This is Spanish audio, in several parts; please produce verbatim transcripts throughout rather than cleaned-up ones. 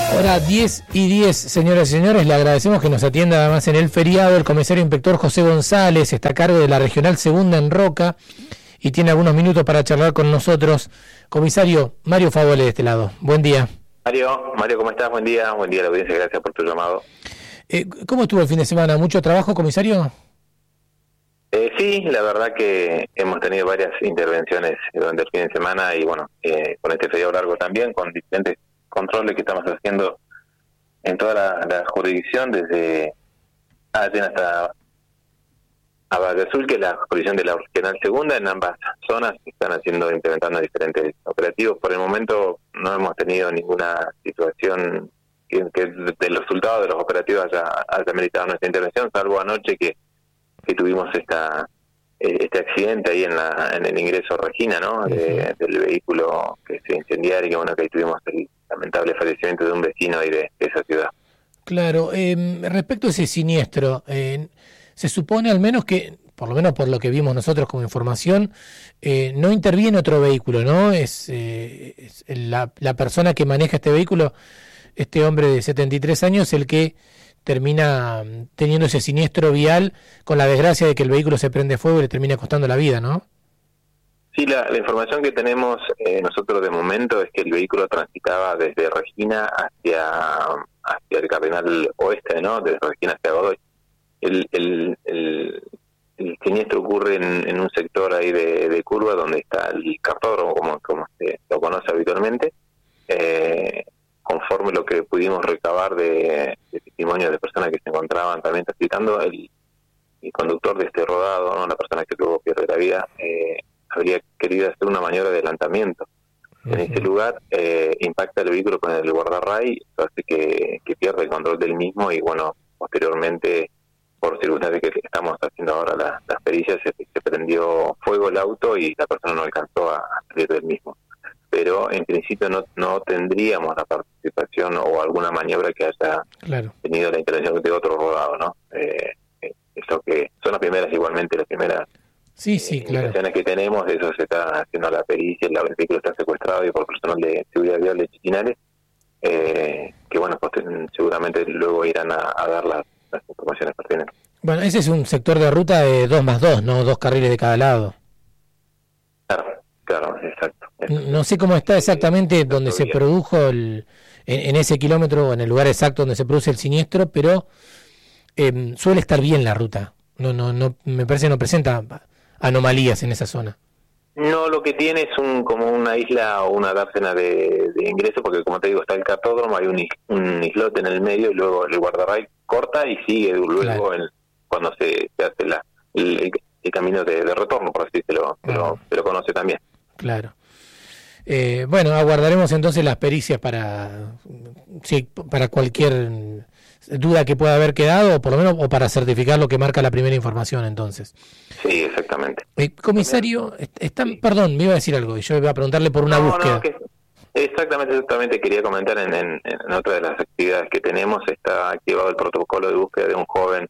Hora diez y diez, señoras y señores, le agradecemos que nos atienda además en el feriado el comisario inspector José González, está a cargo de la Regional Segunda en Roca y tiene algunos minutos para charlar con nosotros. Comisario, Mario Favole de este lado, buen día. Mario, Mario, ¿cómo estás? Buen día, buen día a la audiencia, gracias por tu llamado. Eh, ¿Cómo estuvo el fin de semana? ¿Mucho trabajo, comisario? Eh, sí, la verdad que hemos tenido varias intervenciones durante el fin de semana y bueno, eh, con este feriado largo también, con diferentes controles que estamos haciendo en toda la, la jurisdicción, desde Allen hasta a Valle Azul, que es la jurisdicción de la Regional Segunda. En ambas zonas están haciendo, implementando diferentes operativos. Por el momento no hemos tenido ninguna situación que, que del resultado de los operativos haya, haya meritado nuestra intervención, salvo anoche que, que tuvimos esta este accidente ahí en la en el ingreso Regina, ¿no? De, del vehículo que se incendiara y que bueno, que ahí tuvimos el lamentable fallecimiento de un vecino ahí de, de esa ciudad. Claro, eh, respecto a ese siniestro, eh, se supone al menos que, por lo menos por lo que vimos nosotros como información, eh, no interviene otro vehículo, ¿no? Es, eh, es la, la persona que maneja este vehículo, este hombre de setenta y tres años, el que termina teniendo ese siniestro vial con la desgracia de que el vehículo se prende fuego y le termina costando la vida, ¿no? Sí, la, la información que tenemos eh, nosotros de momento es que el vehículo transitaba desde Regina hacia hacia el Cardenal Oeste, ¿no? Desde Regina hacia Godoy. El, el, el, el siniestro ocurre en, en un sector ahí de, de curva donde está el cartódromo, como, como se lo conoce habitualmente. Eh, conforme lo que pudimos recabar de, de testimonios de personas que se encontraban también transitando, el, el conductor de este rodado, ¿no? La persona que tuvo pierde la vida, eh, habría querido hacer una maniobra de adelantamiento. Uh-huh. En ese lugar eh, impacta el vehículo con el guardarray, hace que, que pierde el control del mismo y bueno, posteriormente, por circunstancias que estamos haciendo ahora las, las pericias, se, se prendió fuego el auto y la persona no alcanzó a, a salir del mismo. Pero en principio no no tendríamos la participación o alguna maniobra que haya claro. tenido la intervención de otro rodado, ¿no? Eh, eso que son las primeras, igualmente las primeras sí, sí, eh, claro. indicaciones que tenemos, de eso se está haciendo la pericia, el vehículo está secuestrado y por personal de seguridad vial de Chiquinales, eh, que bueno, pues seguramente luego irán a, a dar las, las informaciones pertinentes. Bueno, ese es un sector de ruta de dos más dos, ¿no? Dos carriles de cada lado. Claro. Claro, exacto. No sé cómo está exactamente donde se produjo, el, en, en ese kilómetro, en el lugar exacto donde se produce el siniestro, pero eh, suele estar bien la ruta. No, no, no, me parece que no presenta anomalías en esa zona. No, lo que tiene es un como una isla o una dársena de, de ingreso, porque como te digo, está el cartódromo, hay un, un islote en el medio y luego el guardarray corta y sigue luego claro. en, cuando se, se hace la el, el camino de, de retorno, por así se lo, se, lo, se lo conoce también. Claro. Eh, bueno, aguardaremos entonces las pericias para sí, para cualquier duda que pueda haber quedado, o por lo menos o para certificar lo que marca la primera información, entonces. Sí, exactamente. Eh, comisario, están, sí. Perdón, me iba a decir algo y yo iba a preguntarle por una no, búsqueda. No, que exactamente, exactamente quería comentar en, en, en otra de las actividades que tenemos, está activado el protocolo de búsqueda de un joven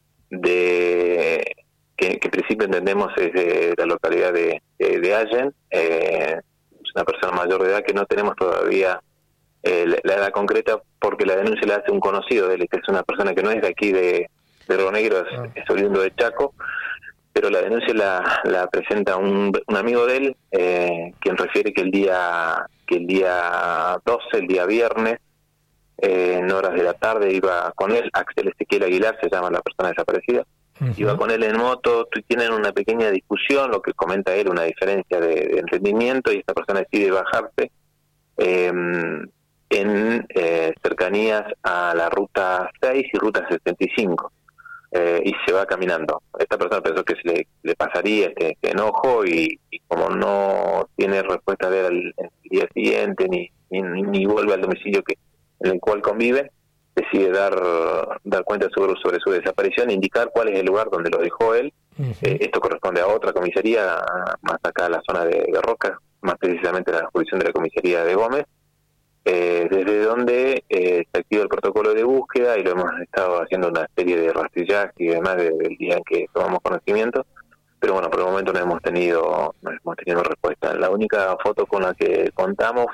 de que, que en principio entendemos es de la localidad de, de, de Allen, eh, es una persona mayor de edad que no tenemos todavía eh, la, la edad concreta porque la denuncia la hace un conocido de él, que es una persona que no es de aquí de, de Río Negro, es, ah. es oriundo de Chaco, pero la denuncia la, la presenta un, un amigo de él, eh, quien refiere que el día que el día doce, el día viernes, eh, en horas de la tarde iba con él, Axel Ezequiel Aguilar se llama la persona desaparecida, uh-huh. iba con él en moto, tienen una pequeña discusión, lo que comenta él, una diferencia de, de entendimiento, y esta persona decide bajarse eh, en eh, cercanías a la ruta seis y ruta sesenta y cinco, eh, y se va caminando. Esta persona pensó que se le, le pasaría este, este enojo y, y como no tiene respuesta de él el, el día siguiente ni, ni, ni vuelve al domicilio que en el cual convive, decide dar dar cuenta sobre, sobre su desaparición, indicar cuál es el lugar donde lo dejó él. Uh-huh. Eh, esto corresponde a otra comisaría, más acá a la zona de, de Roca, más precisamente a la jurisdicción de la comisaría de Gómez, eh, desde donde eh, se activa el protocolo de búsqueda y lo hemos estado haciendo una serie de rastrillajes y demás desde el día en que tomamos conocimiento, pero bueno, por el momento no hemos tenido no hemos tenido respuesta. La única foto con la que contamos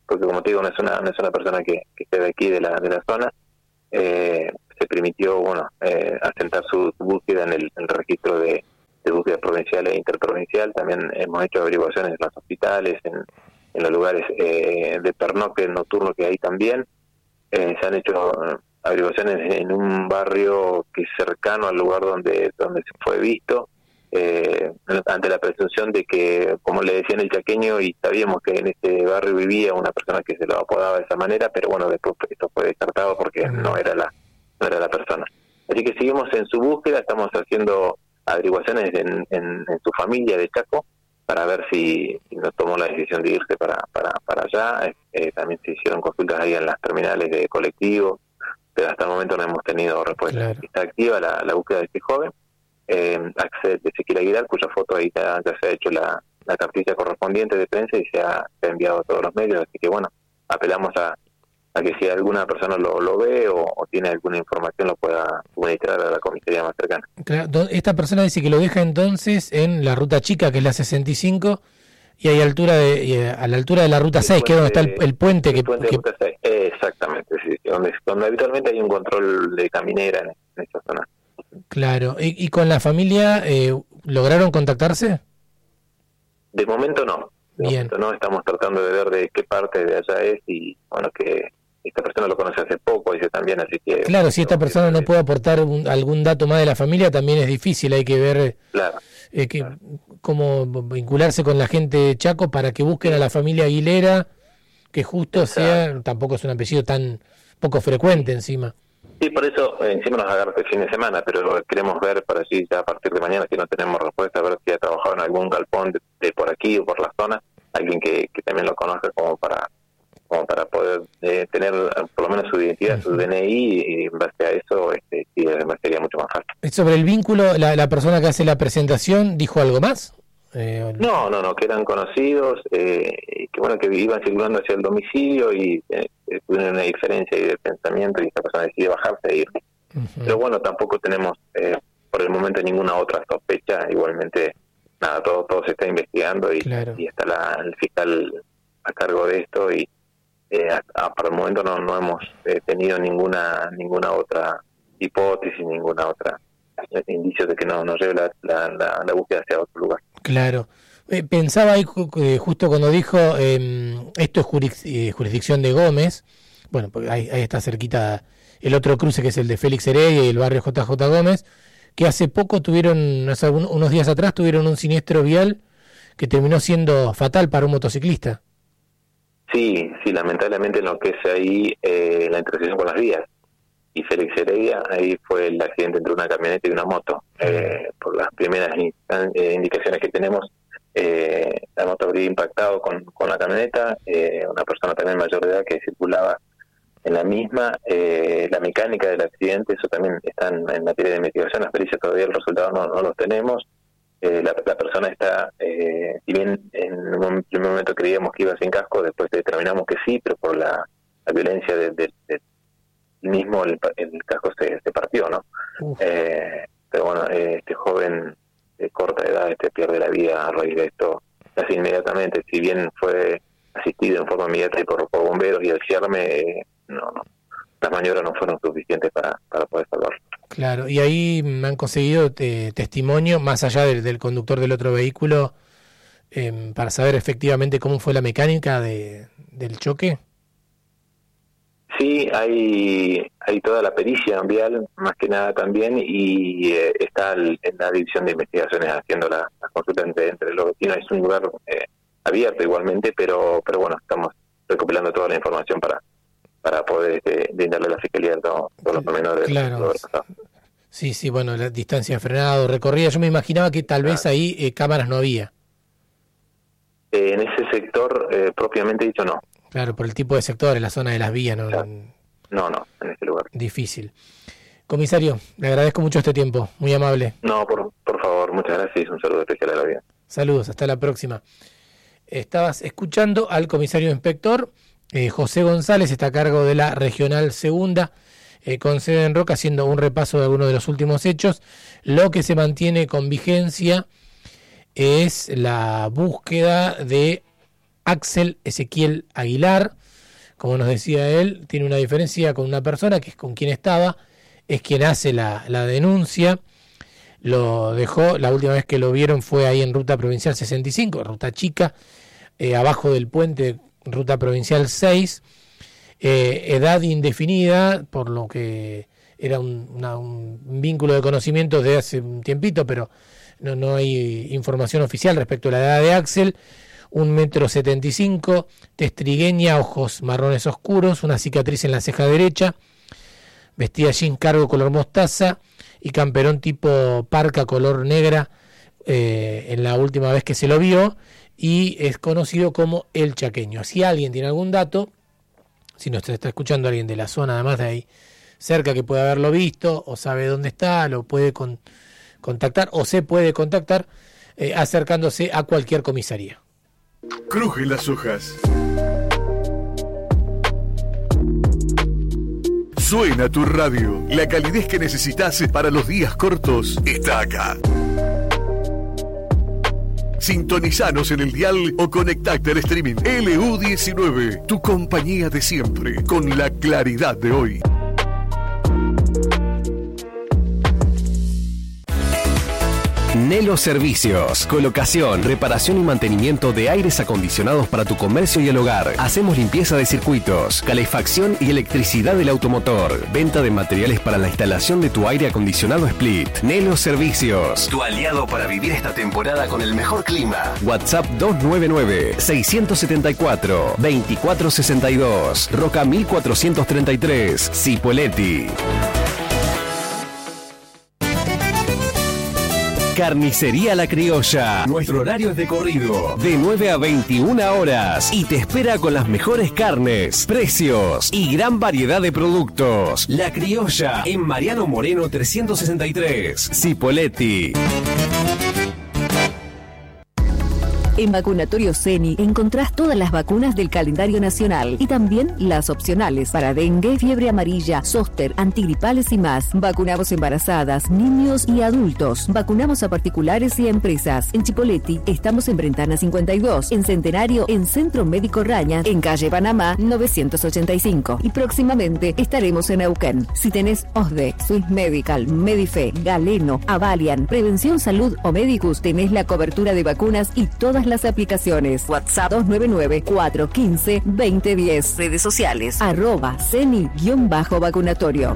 porque como te digo, no es una, no es una persona que, que esté de aquí, de la, de la zona. Eh, se permitió, bueno, eh, asentar su, su búsqueda en el, en el registro de, de búsqueda provincial e interprovincial. También hemos hecho averiguaciones en los hospitales, en, en los lugares eh, de pernocte nocturno que hay también. Eh, se han hecho averiguaciones en un barrio que es cercano al lugar donde, donde se fue visto, eh, ante la presunción de que, como le decían el chaqueño, y sabíamos que en este barrio vivía una persona que se lo apodaba de esa manera, pero bueno, después esto fue descartado porque no era la no era la persona. Así que seguimos en su búsqueda, estamos haciendo averiguaciones en, en, en su familia de Chaco para ver si, si no tomó la decisión de irse para para, para allá. Eh, también se hicieron consultas ahí en las terminales de colectivos, pero hasta el momento no hemos tenido respuesta. Claro. Está activa la, la búsqueda de este joven, eh, Axel Ezequiel Aguilar, cuya foto ahí ya, ya se ha hecho la, la cartilla correspondiente de prensa y se ha, se ha enviado a todos los medios, así que bueno, apelamos a a que si alguna persona lo, lo ve o, o tiene alguna información lo pueda suministrar a la comisaría más cercana. Claro, esta persona dice que lo deja entonces en la ruta chica, que es la sesenta y cinco, y hay altura de, y a la altura de la ruta el seis, que es donde está el, el puente. El que, puente que... de ruta seis, eh, exactamente, sí, donde, donde habitualmente hay un control de caminera en, en esa zona. Claro, ¿y, y con la familia eh, lograron contactarse? De momento no. De Bien. momento no, estamos tratando de ver de qué parte de allá es y bueno, que esta persona lo conoce hace poco, dice también, así que... Claro, si esta persona no puede aportar un, algún dato más de la familia, también es difícil, hay que ver claro, eh, que, claro. cómo vincularse con la gente de Chaco para que busquen a la familia Aguilera, que justo Exacto. sea, tampoco es un apellido tan poco frecuente encima. Sí, por eso eh, encima nos agarra el fin de semana, pero queremos ver para así ya a partir de mañana, si no tenemos respuesta, a ver si ha trabajado en algún galpón de, de por aquí o por la zona, alguien que, que también lo conozca como para... como para poder eh, tener por lo menos su identidad, uh-huh. su D N I, y en base a eso este, sí, además sería mucho más fácil. Sobre el vínculo, la, la persona que hace la presentación, ¿dijo algo más? Eh, no, no, no, que eran conocidos, eh, que bueno, que iban circulando hacia el domicilio y eh, tuvieron una diferencia ahí de pensamiento y esta persona decidió bajarse e ir. Uh-huh. Pero bueno, tampoco tenemos eh, por el momento ninguna otra sospecha, igualmente nada, todo todo se está investigando y, claro. y está la, el fiscal a cargo de esto y Eh, a, a, por el momento no, no hemos eh, tenido ninguna ninguna otra hipótesis, ninguna otra eh, indicio de que no nos lleve la, la, la, la búsqueda hacia otro lugar. Claro. Eh, pensaba ahí eh, justo cuando dijo eh, esto es juris, eh, jurisdicción de Gómez, bueno, porque ahí, ahí está cerquita el otro cruce que es el de Félix Heredia y el barrio J J Gómez, que hace poco tuvieron, hace unos días atrás tuvieron un siniestro vial que terminó siendo fatal para un motociclista. Sí, sí, lamentablemente enloquece ahí eh, la intersección con las vías. Y Félix Heredia, ahí fue el accidente entre una camioneta y una moto. Eh, por las primeras eh, indicaciones que tenemos, eh, la moto habría impactado con, con la camioneta, eh, una persona también mayor de edad que circulaba en la misma. Eh, la mecánica del accidente, eso también está en, en materia de investigación, las pericias todavía el resultado no, no los tenemos. Eh, la, la persona está, eh, si bien en un primer momento creíamos que iba sin casco, después determinamos que sí, pero por la, la violencia del de, de, de mismo el, el casco se, se partió, ¿no? Eh, pero bueno, eh, este joven de corta edad este pierde la vida a raíz de esto casi inmediatamente, si bien fue asistido en forma inmediata y por, por bomberos y el cierre, eh, no, no, las maniobras no fueron suficientes para, para poder salvarlo. Claro, y ahí me han conseguido te, testimonio, más allá del, del conductor del otro vehículo, eh, para saber efectivamente cómo fue la mecánica de, del choque. Sí, hay hay toda la pericia vial, más que nada también, y eh, está el, en la división de investigaciones haciendo la, la consulta entre, entre los vecinos. Es un lugar eh, abierto igualmente, pero pero bueno, estamos recopilando toda la información para para poder este, brindarle a la fiscalía todo, todos los pormenores. Claro. Sí, sí, bueno, la distancia de frenado, recorrida. Yo me imaginaba que tal vez ahí eh, cámaras no había. Eh, en ese sector, eh, propiamente dicho, no. Claro, por el tipo de sector, en la zona de las vías, ¿no? Claro. No, no, en ese lugar. Difícil. Comisario, le agradezco mucho este tiempo, muy amable. No, por, por favor, muchas gracias, un saludo especial a la vida. Saludos, hasta la próxima. Estabas escuchando al comisario inspector eh, José González, está a cargo de la Regional Segunda, eh, con sede en Roca, haciendo un repaso de algunos de los últimos hechos. Lo que se mantiene con vigencia es la búsqueda de Axel Ezequiel Aguilar, como nos decía él, tiene una diferencia con una persona que es con quien estaba, es quien hace la, la denuncia. Lo dejó, la última vez que lo vieron fue ahí en Ruta Provincial sesenta y cinco, Ruta Chica, eh, abajo del puente, Ruta Provincial seis, eh, edad indefinida, por lo que era un, una, un vínculo de conocimiento de hace un tiempito, pero no, no hay información oficial respecto a la edad de Axel. Un metro setenta y cinco, tez trigueña, ojos marrones oscuros, una cicatriz en la ceja derecha, vestía jean cargo color mostaza y camperón tipo parca color negra eh, en la última vez que se lo vio, y es conocido como El Chaqueño. Si alguien tiene algún dato, si nos está escuchando alguien de la zona, además de ahí cerca, que puede haberlo visto o sabe dónde está, lo puede con, contactar o se puede contactar eh, acercándose a cualquier comisaría. Crujen las hojas. Suena tu radio. La calidez que necesitas para los días cortos está acá. Sintonizanos en el dial o conectate al streaming. L U diecinueve, tu compañía de siempre, con la claridad de hoy. Nelo Servicios, colocación, reparación y mantenimiento de aires acondicionados para tu comercio y el hogar. Hacemos limpieza de circuitos, calefacción y electricidad del automotor. Venta de materiales para la instalación de tu aire acondicionado Split. Nelo Servicios, tu aliado para vivir esta temporada con el mejor clima. WhatsApp dos nueve nueve, seis siete cuatro, dos cuatro seis dos. Roca mil cuatrocientos treinta y tres, Cipolletti. Carnicería La Criolla. Nuestro horario es de corrido, de nueve a veintiuna horas. Y te espera con las mejores carnes, precios y gran variedad de productos. La Criolla, en Mariano Moreno trescientos sesenta y tres, Cipolletti. En Vacunatorio Ceni encontrás todas las vacunas del calendario nacional y también las opcionales para dengue, fiebre amarilla, zóster, antigripales y más. Vacunamos embarazadas, niños y adultos. Vacunamos a particulares y a empresas. En Cipolletti estamos en Brentana cincuenta y dos, en Centenario, en Centro Médico Raña, en Calle Panamá novecientos ochenta y cinco. Y próximamente estaremos en Neuquén. Si tenés O S D E, Swiss Medical, Medife, Galeno, Avalian, Prevención Salud o Medicus, tenés la cobertura de vacunas y todas las aplicaciones. WhatsApp dos nueve nueve, cuatro uno cinco, dos cero uno cero. Redes sociales arroba ceni-vacunatorio.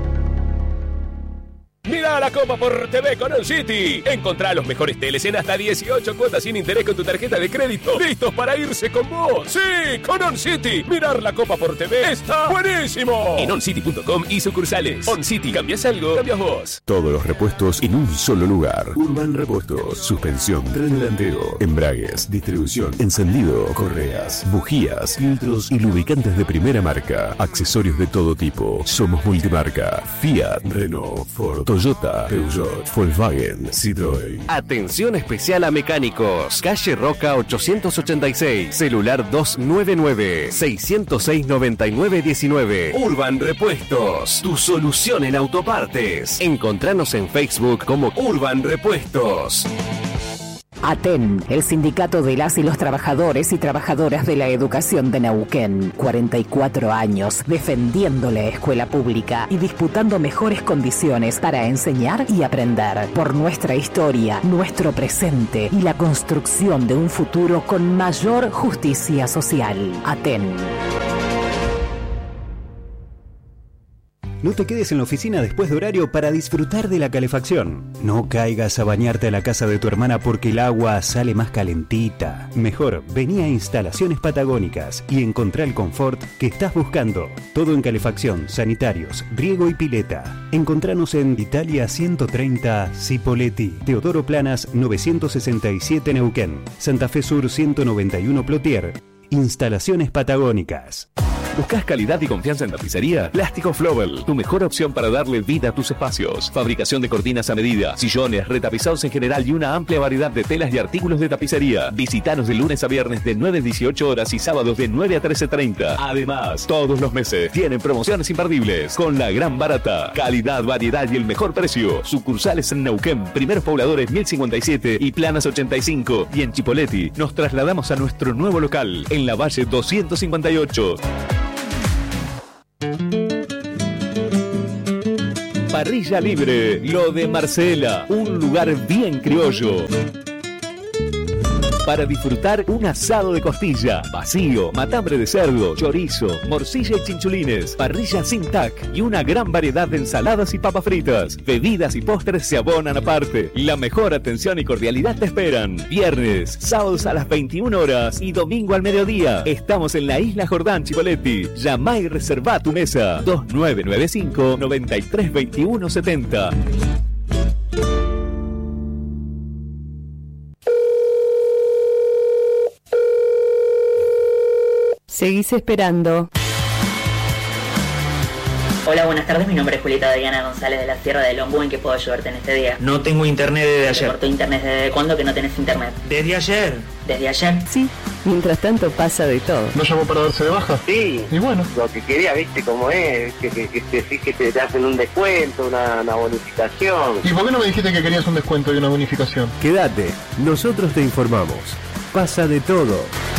Mira la Copa por T V con On City. Encontrá los mejores teles en hasta dieciocho cuotas sin interés con tu tarjeta de crédito. ¡Listos para irse con vos! ¡Sí! ¡Con On City! Mirar la Copa por T V está buenísimo. En oncity punto com y sucursales. On City, ¿cambias algo? Cambias vos. Todos los repuestos en un solo lugar. Urban Repuestos. Suspensión, tren delantero, embragues, distribución, encendido, correas, bujías, filtros y lubricantes de primera marca. Accesorios de todo tipo. Somos multimarca. Fiat, Renault, Ford, Toyota, Peugeot, Volkswagen, Citroën. Atención especial a mecánicos. Calle Roca ochocientos ochenta y seis. Celular dos nueve nueve, seis cero seis, nueve nueve uno nueve. Urban Repuestos. Tu solución en autopartes. Encontranos en Facebook como Urban Repuestos. ATEN, el sindicato de las y los trabajadores y trabajadoras de la educación de Neuquén. cuarenta y cuatro años defendiendo la escuela pública y disputando mejores condiciones para enseñar y aprender. Por nuestra historia, nuestro presente y la construcción de un futuro con mayor justicia social. ATEN. No te quedes en la oficina después de horario para disfrutar de la calefacción. No caigas a bañarte a la casa de tu hermana porque el agua sale más calentita. Mejor, vení a Instalaciones Patagónicas y encontrá el confort que estás buscando. Todo en calefacción, sanitarios, riego y pileta. Encontranos en Italia ciento treinta, Cipolletti, Teodoro Planas novecientos sesenta y siete Neuquén, Santa Fe Sur ciento noventa y uno Plotier. Instalaciones Patagónicas. ¿Buscas calidad y confianza en tapicería? Plástico Flowell, tu mejor opción para darle vida a tus espacios. Fabricación de cortinas a medida, sillones, retapizados en general y una amplia variedad de telas y artículos de tapicería. Visítanos de lunes a viernes de nueve a dieciocho horas y sábados de nueve a trece treinta. Además, todos los meses tienen promociones imperdibles con la gran barata. Calidad, variedad y el mejor precio. Sucursales en Neuquén, Primeros Pobladores mil cincuenta y siete y Planas ochenta y cinco. Y en Cipolletti nos trasladamos a nuestro nuevo local en la Valle doscientos cincuenta y ocho. Parrilla Libre, lo de Marcela, un lugar bien criollo. Para disfrutar un asado de costilla, vacío, matambre de cerdo, chorizo, morcilla y chinchulines, parrilla sin tac y una gran variedad de ensaladas y papas fritas. Bebidas y postres se abonan aparte. La mejor atención y cordialidad te esperan. Viernes, sábados a las veintiuna horas y domingo al mediodía. Estamos en la Isla Jordán, Chipoletti. Llama y reserva tu mesa. dos nueve nueve cinco, nueve tres dos uno siete cero. Seguís esperando. Hola, buenas tardes. Mi nombre es Julieta Diana González de la Sierra de Lombú. ¿En qué puedo ayudarte en este día? No tengo internet desde ayer. ¿Te cortó internet desde cuándo que no tenés internet? ¿Desde ayer? ¿Desde ayer? Sí, mientras tanto pasa de todo. ¿No llamó para darse de baja? Sí. Y bueno. Lo que quería, viste cómo es, que, que, que, que, que, que te hacen un descuento, una, una bonificación. ¿Y por qué no me dijiste que querías un descuento y una bonificación? Quédate, nosotros te informamos. Pasa de todo.